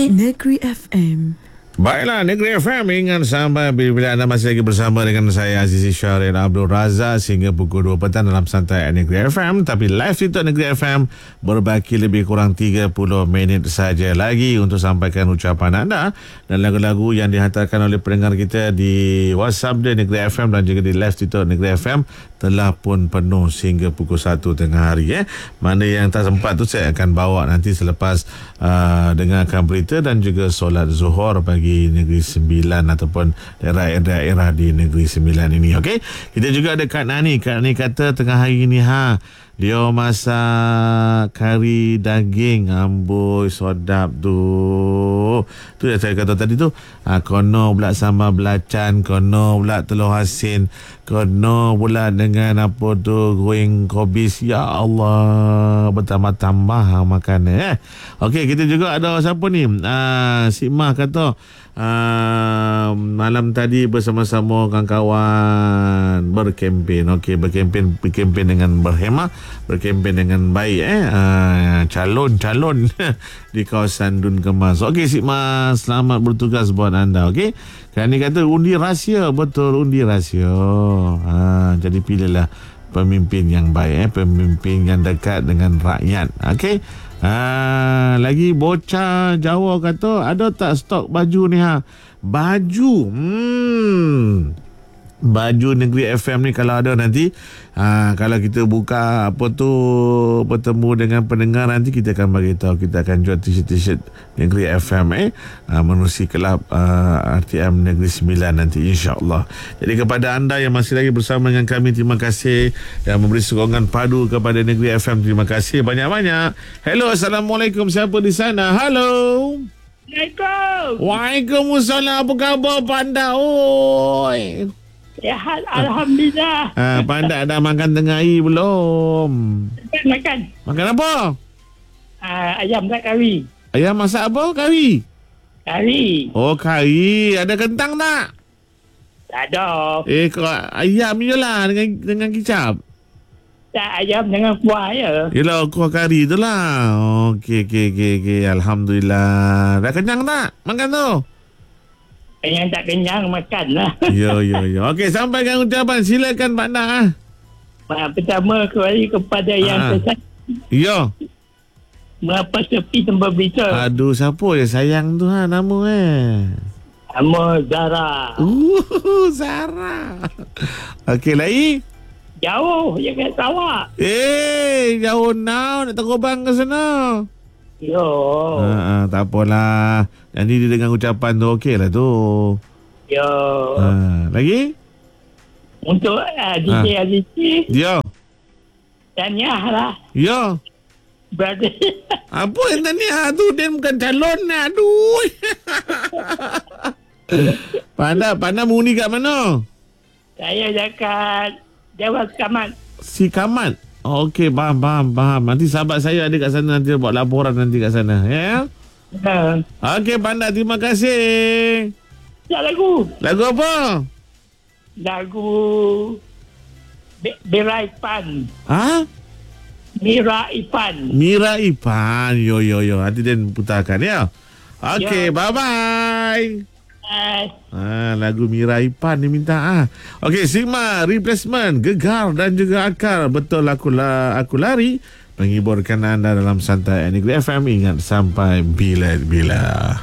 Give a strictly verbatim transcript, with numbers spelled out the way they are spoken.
Negeri Negeri F M. Baiklah, Negeri F M, ingat sampai bila anda masih lagi bersama dengan saya Azizi Syaril Abdul Razak sehingga pukul dua petang dalam Santai Negeri F M. Tapi live TikTok Negeri F M berbaki lebih kurang tiga puluh minit saja lagi untuk sampaikan ucapan anda dan lagu-lagu yang dihantarkan oleh pendengar kita di WhatsApp di Negeri F M dan juga di live TikTok Negeri F M telah pun penuh sehingga pukul satu tengah hari. Eh. Mana yang tak sempat tu saya akan bawa nanti selepas uh, dengarkan berita dan juga solat Zuhur bagi Negeri Sembilan ataupun daerah-daerah di Negeri Sembilan ini. Okey, kita juga ada Kak Nani. Kak Nani kata tengah hari ni ha dia masak kari daging, amboi sedap tu. Tu yang saya kata tadi tu. Ha, kono pula sambal belacan, kono pula telur asin, kono pula dengan apa tu goreng kobis. Ya Allah, bertambah-tambah makanan eh. Okey, kita juga ada siapa ni? Ah, Sik Mah kata Uh, malam tadi bersama-sama kawan-kawan berkempen. Okey, berkempen berkempen dengan berhemah, berkempen dengan baik eh uh, calon-calon di kawasan Dun Kemas. Okey Sik Mas, selamat bertugas buat anda. Okey, kan ni kata undi rahsia, betul undi rahsia. Ha, jadi pilihlah pemimpin yang baik eh, pemimpin yang dekat dengan rakyat. Okey. Ah, lagi bocah Jawa kata ada tak stok baju ni ha? Baju. Hmm. Baju Negeri F M ni kalau ada nanti ha, kalau kita buka apa tu bertemu dengan pendengar nanti kita akan bagi tahu kita akan jual t-shirt-t-shirt Negeri F M eh ha, menerusi kelab uh, R T M Negeri Sembilan nanti insya-Allah. Jadi kepada anda yang masih lagi bersama dengan kami, terima kasih yang memberi sokongan padu kepada Negeri F M. Terima kasih banyak-banyak. Hello, assalamualaikum, siapa di sana? Halo. Assalamualaikum. Waalaikumsalam. Apa khabar panda? Oi. Sihat, alhamdulillah. Ah, Panda dah makan tengah hari belum? Makan, makan. Makan apa? Uh, ayam tak kari. Ayam masak apa? Kari? Kari. Oh, kari. Ada kentang tak? Tak ada. Eh, kau ayam je lah dengan, dengan kicap. Tak, ayam dengan kuah je. Yelah, kuah kari tu lah. Okey, okey, okey. Okay. Alhamdulillah. Dah kenyang tak? Makan tu? Yang tak kenyang makan lah. Yo, yo, yo. Okey, sampaikan ucapan. Silakan Pak Nak. Ah. Pertama kembali kepada yang Ah. tersayang. Yo. Mengapa sepi tempat berita? Aduh, siapa je sayang tu ha nama eh? Nama Zara. Uh, Zara. Okey, lagi? Jauh, jangan Sarawak. Eh, jauh now nak terbang ke sana. Yo. Ha, tak apalah. Nanti dia dengan ucapan tu okey lah tu. Yo. Ha, lagi? Untuk uh, D J Ah. Azizi, Yo. tahniah lah. Yo. Brother. Apa yang tanya tu? Dia bukan calon lah. Aduh. Panda, Panda mengundi kat mana? Saya dekat Dewan Kamat. Si Kamat. Okey, faham, faham, faham. Nanti sahabat saya ada kat sana, nanti buat laporan nanti kat sana. Ya? Uh, Okey, Panda, terima kasih. tak lagu. Lagu apa? Lagu Be- Mira Ipan. Ha? Mira Ipan. Mira Ipan. Yo, yo, yo. Nanti dia putarkan, ya? Okey, Ya. bye-bye. Uh, Ah, lagu Mira Ipan dia minta ah. Okey, Sigma Replacement, Gegar dan juga Akar. Betul aku la, aku lari menghiburkan anda dalam Santai Negeri F M. Ingat sampai bila-bila.